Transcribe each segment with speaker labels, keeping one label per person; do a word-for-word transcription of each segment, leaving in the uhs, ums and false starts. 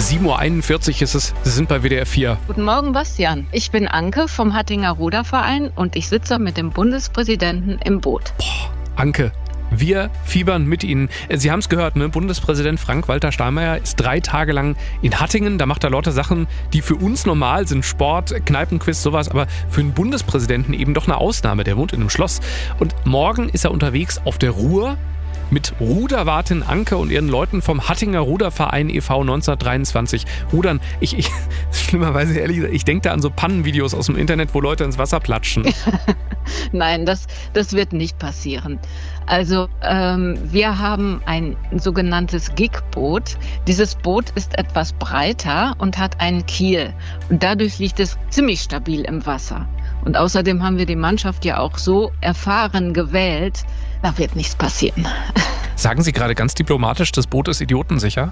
Speaker 1: sieben Uhr einundvierzig ist es, Sie sind bei W D R vier.
Speaker 2: Guten Morgen, Bastian. Ich bin Anke vom Hattinger Ruderverein und ich sitze mit dem Bundespräsidenten im Boot.
Speaker 1: Boah, Anke, wir fiebern mit Ihnen. Sie haben es gehört, ne? Bundespräsident Frank-Walter Steinmeier ist drei Tage lang in Hattingen. Da macht er lauter Sachen, die für uns normal sind. Sport, Kneipenquiz, sowas. Aber für einen Bundespräsidenten eben doch eine Ausnahme. Der wohnt in einem Schloss. Und morgen ist er unterwegs auf der Ruhr mit Ruderwartin Anke und ihren Leuten vom Hattinger Ruderverein e V neunzehnhundertdreiundzwanzig. Rudern, ich, ich schlimmerweise ehrlich gesagt, ich denke da an so Pannenvideos aus dem Internet, wo Leute ins Wasser platschen.
Speaker 2: Nein, das, das wird nicht passieren. Also ähm, wir haben ein sogenanntes Gigboot. Dieses Boot ist etwas breiter und hat einen Kiel. Und dadurch liegt es ziemlich stabil im Wasser. Und außerdem haben wir die Mannschaft ja auch so erfahren gewählt, da wird nichts passieren.
Speaker 1: Sagen Sie gerade ganz diplomatisch, das Boot ist idiotensicher?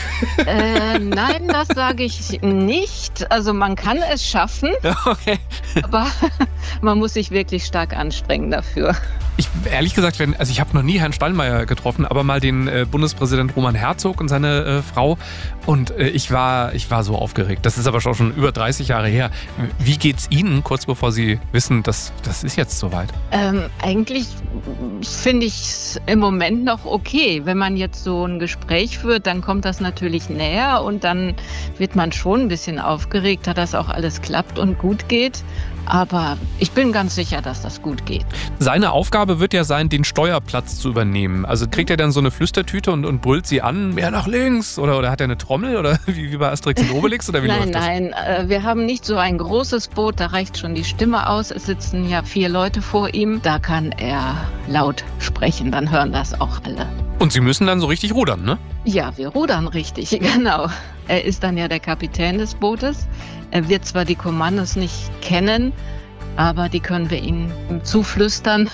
Speaker 2: Äh, nein, das sage ich nicht. Also man kann es schaffen,
Speaker 1: Okay.
Speaker 2: aber man muss sich wirklich stark anstrengen dafür.
Speaker 1: Ich, ehrlich gesagt, wenn, also ich habe noch nie Herrn Steinmeier getroffen, aber mal den äh, Bundespräsident Roman Herzog und seine äh, Frau. Und äh, ich war, ich war so aufgeregt. Das ist aber schon, schon über dreißig Jahre her. Wie geht's Ihnen, kurz bevor Sie wissen, dass das ist jetzt soweit?
Speaker 2: Ähm, eigentlich finde ich es im Moment noch okay. Wenn man jetzt so ein Gespräch führt, dann kommt das natürlich näher und dann wird man schon ein bisschen aufgeregter, dass auch alles klappt und gut geht. Aber ich bin ganz sicher, dass das gut geht.
Speaker 1: Seine Aufgabe wird ja sein, den Steuerplatz zu übernehmen. Also kriegt er dann so eine Flüstertüte und, und brüllt sie an, mehr nach links? Oder, oder hat er eine Trommel? Oder wie, wie bei Asterix und Obelix? Oder wie
Speaker 2: nein,
Speaker 1: läuft das?
Speaker 2: nein, äh, wir haben nicht so ein großes Boot, da reicht schon die Stimme aus. Es sitzen ja vier Leute vor ihm. Da kann er laut sprechen, dann hören das auch alle.
Speaker 1: Und Sie müssen dann so richtig rudern, ne?
Speaker 2: Ja, wir rudern richtig, genau. Er ist dann ja der Kapitän des Bootes. Er wird zwar die Kommandos nicht kennen, aber die können wir ihm zuflüstern,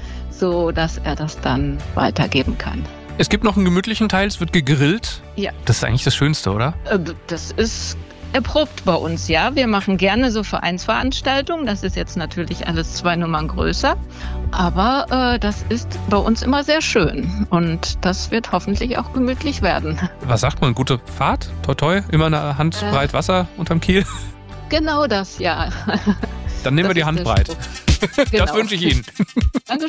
Speaker 2: so dass er das dann weitergeben kann.
Speaker 1: Es gibt noch einen gemütlichen Teil, es wird gegrillt.
Speaker 2: Ja.
Speaker 1: Das ist eigentlich das Schönste, oder?
Speaker 2: Das ist erprobt bei uns, ja. Wir machen gerne so Vereinsveranstaltungen. Das ist jetzt natürlich alles zwei Nummern größer. Aber äh, das ist bei uns immer sehr schön. Und das wird hoffentlich auch gemütlich werden.
Speaker 1: Was sagt man? Gute Fahrt? Toi toi? Immer eine Handbreit Wasser unterm Kiel?
Speaker 2: Genau das, ja.
Speaker 1: Dann nehmen
Speaker 2: Das
Speaker 1: wir die
Speaker 2: ist der
Speaker 1: Handbreit.
Speaker 2: Spruch.
Speaker 1: Das
Speaker 2: Genau.
Speaker 1: wünsche ich Ihnen.
Speaker 2: Dankeschön.